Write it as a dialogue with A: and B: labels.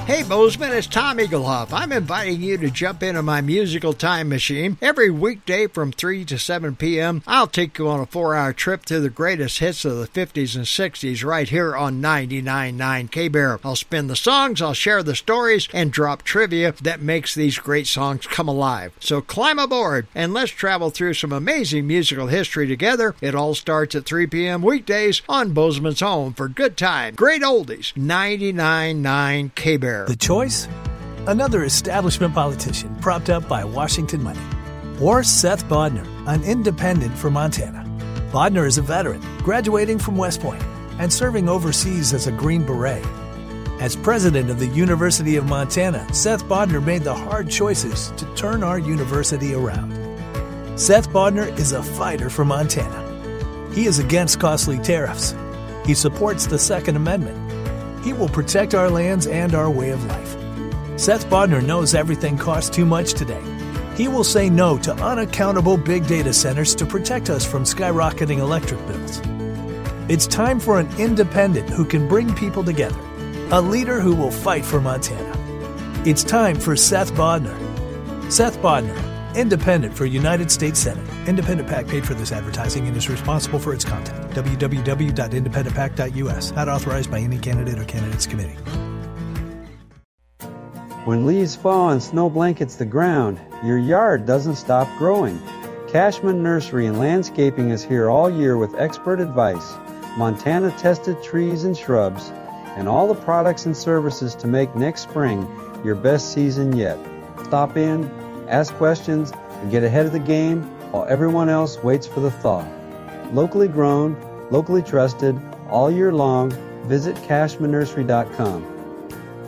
A: Hey Bozeman, it's Tom Eaglehoff. I'm inviting you to jump into my musical time machine. Every weekday from 3 to 7 p.m., I'll take you on a 4-hour trip through the greatest hits of the 50s and 60s right here on 99.9 K-Bear. I'll spin the songs, I'll share the stories, and drop trivia that makes these great songs come alive. So climb aboard and let's travel through some amazing musical history together. It all starts at 3 p.m. weekdays on Bozeman's home for good time. Great oldies, 99.9 K-Bear.
B: The choice? Another establishment politician propped up by Washington money. Or Seth Bodnar, an independent from Montana. Bodnar is a veteran, graduating from West Point and serving overseas as a Green Beret. As president of the University of Montana, Seth Bodnar made the hard choices to turn our university around. Seth Bodnar is a fighter for Montana. He is against costly tariffs. He supports the Second Amendment. He will protect our lands and our way of life. Seth Bodnar knows everything costs too much today. He will say no to unaccountable big data centers to protect us from skyrocketing electric bills. It's time for an independent who can bring people together, a leader who will fight for Montana. It's time for Seth Bodnar. Seth Bodnar, independent for United States Senate. Independent PAC paid for this advertising and is responsible for its content. www.independentpac.us. Not authorized by any candidate or candidates committee.
C: When leaves fall and snow blankets the ground, your yard doesn't stop growing. Cashman Nursery and Landscaping is here all year with expert advice, Montana-tested trees and shrubs, and all the products and services to make next spring your best season yet. Stop in, ask questions, and get ahead of the game while everyone else waits for the thaw. Locally grown, locally trusted, all year long, visit CashmanNursery.com.